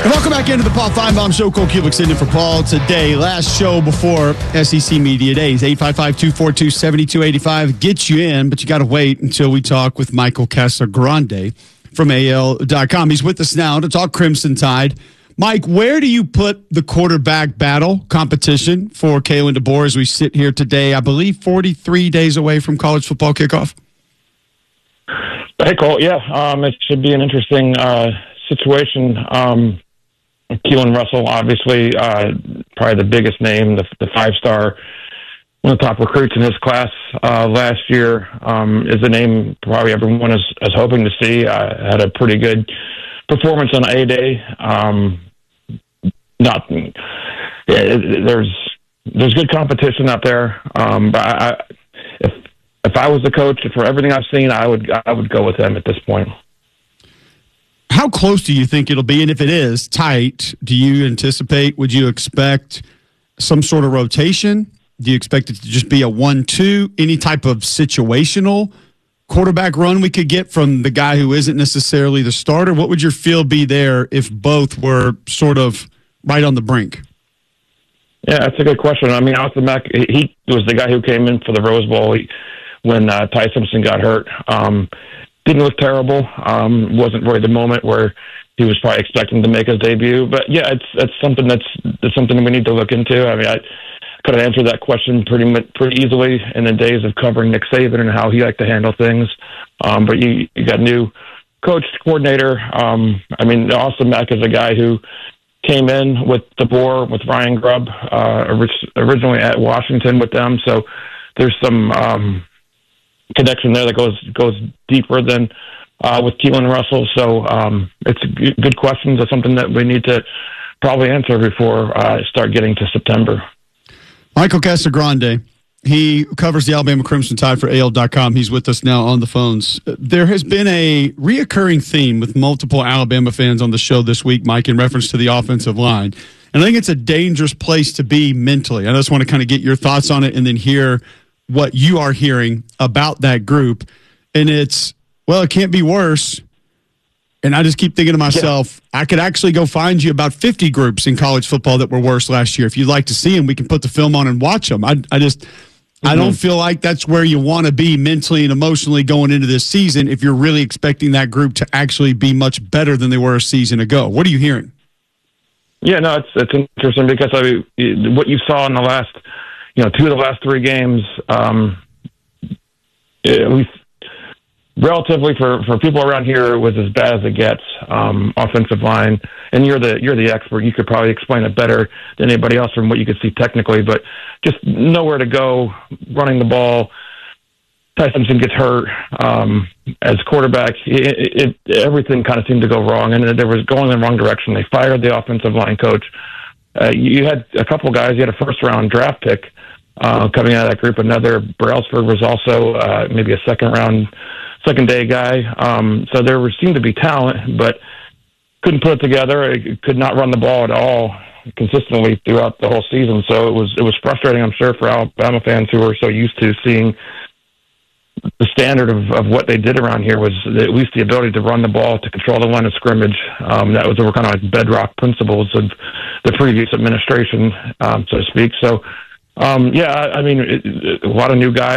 Welcome back into the Paul Feinbaum Show. Cole Kubick sitting in for Paul today. Last show before SEC Media Days. 855-242-7285. Get you in, but you got to wait until we talk with Michael Casagrande from AL.com. He's with us now to talk Crimson Tide. Mike, where do you put the quarterback battle competition for Kalen DeBoer as we sit here today, I believe 43 days away from college football kickoff? Hey, Cole. Yeah, it should be an interesting situation. Keelan Russell, obviously, probably the biggest name, the five-star, one of the top recruits in his class last year, is a name probably everyone is hoping to see. Had a pretty good performance on A-Day. There's good competition out there, but if I was the coach, for everything I've seen, I would go with him at this point. How close do you think it'll be? And if it is tight, would you expect some sort of rotation? Do you expect it to just be a 1-2? Any type of situational quarterback run we could get from the guy who isn't necessarily the starter? What would your feel be there if both were sort of right on the brink? Yeah, that's a good question. I mean, Austin Mack, he was the guy who came in for the Rose Bowl when Ty Simpson got hurt. Didn't look terrible. Wasn't really the moment where he was probably expecting to make his debut. But yeah, it's something that's something we need to look into. I mean, I could have answered that question pretty easily in the days of covering Nick Saban and how he liked to handle things. But you got a new coach, coordinator. I mean, Austin Mack is a guy who came in with DeBoer, with Ryan Grubb, originally at Washington with them. So there's some connection there that goes deeper than with Keelan Russell. So it's a good question. It's something that we need to probably answer before start getting to September. Michael Casagrande, he covers the Alabama Crimson Tide for AL.com. He's with us now on the phones. There has been a reoccurring theme with multiple Alabama fans on the show this week, Mike, in reference to the offensive line. And I think it's a dangerous place to be mentally. I just want to kind of get your thoughts on it and then hear what you are hearing about that group. And it's, well, it can't be worse. And I just keep thinking to myself, I could actually go find you about 50 groups in college football that were worse last year. If you'd like to see them, we can put the film on and watch them. I don't feel like that's where you want to be mentally and emotionally going into this season if you're really expecting that group to actually be much better than they were a season ago. What are you hearing? Yeah, no, it's interesting because what you saw in the last, two of the last three games, at least relatively for people around here, it was as bad as it gets. Offensive line, and you're the expert. You could probably explain it better than anybody else from what you could see technically, but just nowhere to go, running the ball. Ty Simpson gets hurt as quarterback. Everything kind of seemed to go wrong, and they was going in the wrong direction. They fired the offensive line coach. You had a couple guys. You had a first-round draft pick coming out of that group. Another, Brailsford was also maybe a second-day guy. So there seemed to be talent, but couldn't put it together. Could not run the ball at all consistently throughout the whole season. So it was frustrating, I'm sure, for Alabama fans who were so used to seeing the standard of what they did around here was at least the ability to run the ball, to control the line of scrimmage. That was kind of like bedrock principles of the previous administration, so to speak. So, a lot of new guys.